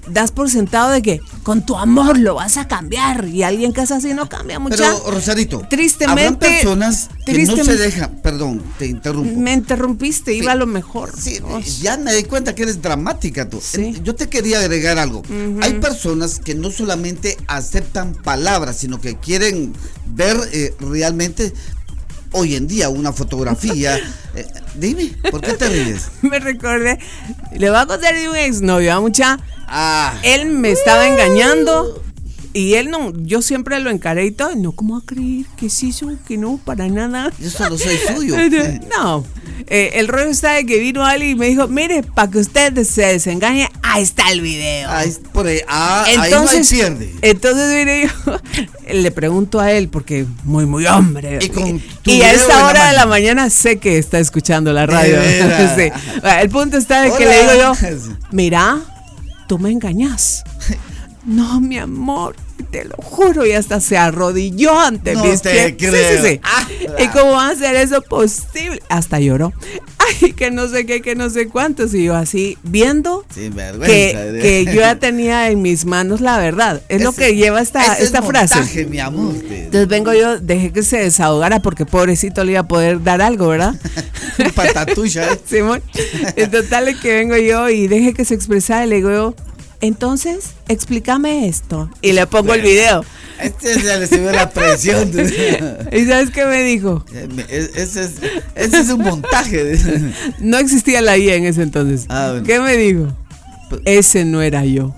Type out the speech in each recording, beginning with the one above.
das por sentado de que con tu amor lo vas a cambiar y alguien que es así no cambia mucho. Pero, Rosarito, tristemente, habrán personas que no se dejan, perdón, te interrumpo. Me interrumpiste, iba a lo mejor. Sí, ya me di cuenta que eres dramática tú. Sí. Yo te quería agregar algo. Hay personas que no solamente aceptan palabras, sino que quieren ver realmente hoy en día una fotografía. Dime, ¿por qué te ríes? Me recordé, le voy a contar de un exnovio, mucha. Ah. Él me estaba engañando y él no, yo siempre lo encaré y todo, no, ¿cómo va a creer que es eso? Que no, para nada. Yo solo soy suyo. No, el rollo está de que vino alguien y me dijo, mire, para que usted se desengañe, ahí está el video. Ahí, por ahí, entonces, ahí no hay pierde. Entonces mire, yo le pregunto a él, porque muy hombre. Y a esta hora de la mañana sé que está escuchando la radio. Sí. El punto está de que le digo yo, mira, tú me engañas. No, mi amor, te lo juro, y hasta se arrodilló ante mis pies. Sí. ¿Y cómo va a ser eso posible? Hasta lloró. Ay, que no sé qué, que no sé cuántos. Y yo así, viendo que yo ya tenía en mis manos la verdad. Es lo que lleva esta frase. Montaje, mi amor. Entonces vengo yo, dejé que se desahogara porque pobrecito le iba a poder dar algo, ¿verdad? Patatucha. Simón. En total es que vengo yo y dejé que se expresara y le digo yo, entonces, explícame esto. Y le pongo el video. Ya le subió la presión. ¿Y sabes qué me dijo? Ese es un montaje. No existía la IA en ese entonces. Bueno. ¿Qué me dijo? Ese no era yo.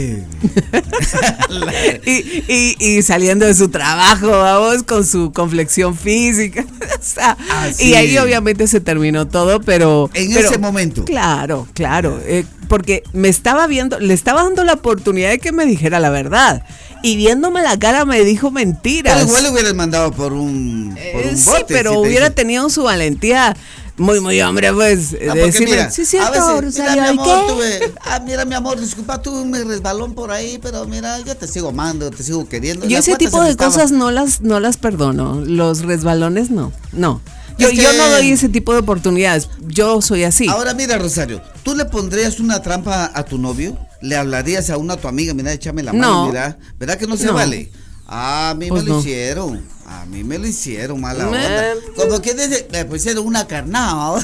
y saliendo de su trabajo, vamos, con su complexión física. O sea, y ahí obviamente se terminó todo, pero ese momento. Claro, porque me estaba viendo, le estaba dando la oportunidad de que me dijera la verdad. Y viéndome la cara me dijo mentiras. Pero igual le hubieras mandado por un sí, bote, pero si hubiera tenido su valentía. Muy hombre, pues, de decirme, mira, sí, cierto, Rosario, mira, mi amor, disculpa, tuve un resbalón por ahí, pero mira, yo te sigo amando, te sigo queriendo. Yo ese tipo de cosas no las perdono, los resbalones no. Yo no doy ese tipo de oportunidades, yo soy así. Ahora mira, Rosario, ¿tú le pondrías una trampa a tu novio? ¿Le hablarías a tu amiga, mira, échame la mano, mira, ¿verdad que no se vale? A mí pues me lo hicieron. A mí me lo hicieron, mala onda. Como que me pusieron una carnada.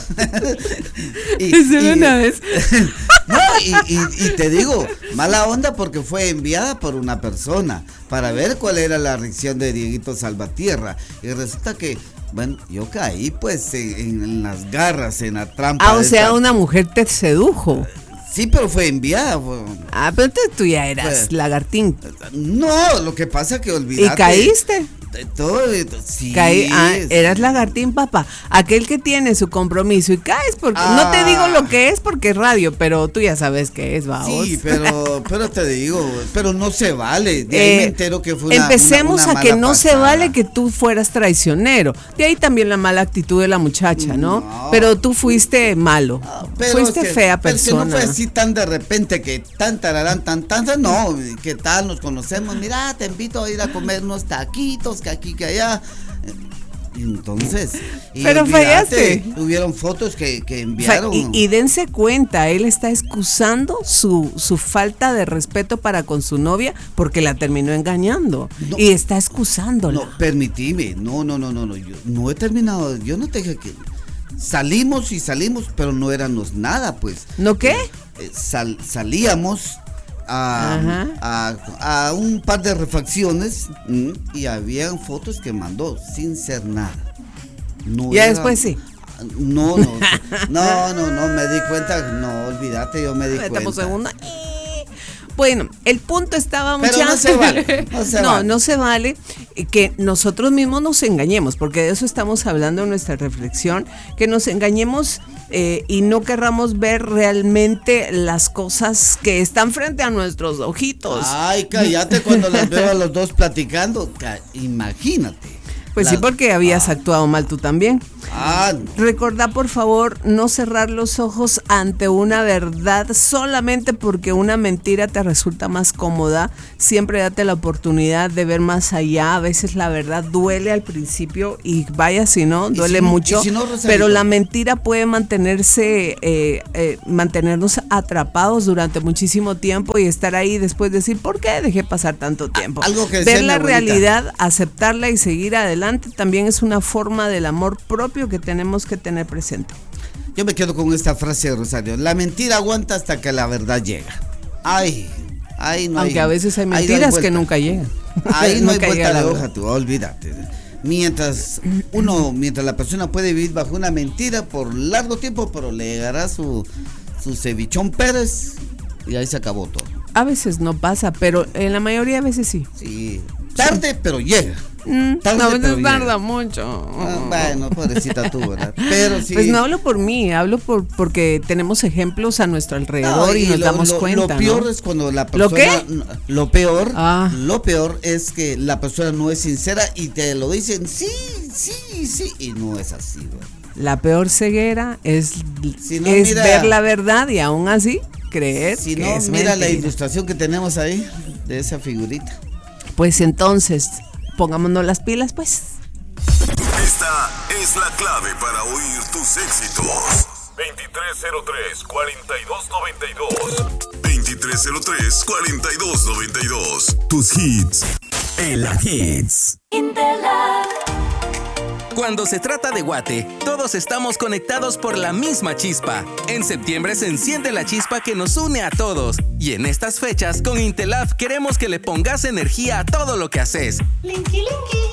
Una vez. No, y te digo, mala onda porque fue enviada por una persona para ver cuál era la reacción de Dieguito Salvatierra. Y resulta que, bueno, yo caí pues en las garras, en la trampa. O sea, una mujer te sedujo. Sí, pero fue enviada. Pero tú ya eras lagartín. No, lo que pasa que olvidaste. ¿Y caíste? Todo, sí. Eras lagartín, papá. Aquel que tiene su compromiso y caes porque no te digo lo que es porque es radio, pero tú ya sabes qué es, vamos. Sí, pero te digo, pero no se vale. De ahí me entero que fue empecemos una a que no pasada. se vale que tú fueras traicionero. De ahí también la mala actitud de la muchacha, ¿no? Pero tú fuiste malo. Fuiste fea persona. No fue así tan de repente que tan tararán, tan, no, ¿qué tal? Nos conocemos, mira, te invito a ir a comer unos taquitos, que aquí, que allá. Entonces, pero fallaste. Hubieron fotos que enviaron. Y dense cuenta, él está excusando su falta de respeto para con su novia porque la terminó engañando. No, y está excusándola. No, permitime, no, yo no he terminado, yo no te dije que salimos, pero no éramos nada, pues. ¿No qué? Salíamos a un par de refacciones y habían fotos que mandó sin ser nada. Después sí. No, me di cuenta, no, olvídate, yo me di cuenta. Segunda. Bueno, el punto estaba mucho. Pero no se vale. No se vale que nosotros mismos nos engañemos, porque de eso estamos hablando en nuestra reflexión, que nos engañemos y no querramos ver realmente las cosas que están frente a nuestros ojitos. Ay, cállate cuando las veo a los dos platicando, imagínate. Pues sí, porque habías actuado mal tú también. Recordá, por favor, no cerrar los ojos ante una verdad solamente porque una mentira te resulta más cómoda. Siempre date la oportunidad de ver más allá. A veces la verdad duele al principio y vaya si no, duele mucho. Pero la mentira puede mantenernos atrapados durante muchísimo tiempo y estar ahí después decir, ¿por qué dejé pasar tanto tiempo? Ver la realidad, aceptarla y seguir adelante también es una forma del amor propio que tenemos que tener presente. Yo me quedo con esta frase de Rosario: la mentira aguanta hasta que la verdad llega. Aunque a veces hay mentiras que nunca llegan. Ahí no hay vuelta de hoja, tú, olvídate. Mientras la persona puede vivir bajo una mentira por largo tiempo, pero le llegará su cevichón Pérez y ahí se acabó todo. A veces no pasa, pero en la mayoría de veces sí. Sí, tarde, pero llega. Tarda mucho. Bueno, pobrecita tú, ¿verdad? Pero sí. Pues no hablo por mí, hablo porque tenemos ejemplos a nuestro alrededor y nos damos cuenta. Lo peor es cuando la persona. ¿Lo qué? Lo peor es que la persona no es sincera y te lo dicen sí, y no es así, ¿verdad? La peor ceguera es ver la verdad y aún así creer que es mentira. Mira la ilustración que tenemos ahí de esa figurita. Pues entonces, pongámonos las pilas, pues. Esta es la clave para oír tus éxitos. 2303-4292. 2303-4292. Tus hits. En la Hits. Cuando se trata de Guate, todos estamos conectados por la misma chispa. En septiembre se enciende la chispa que nos une a todos. Y en estas fechas, con Intelaf queremos que le pongas energía a todo lo que haces. Linky, linky.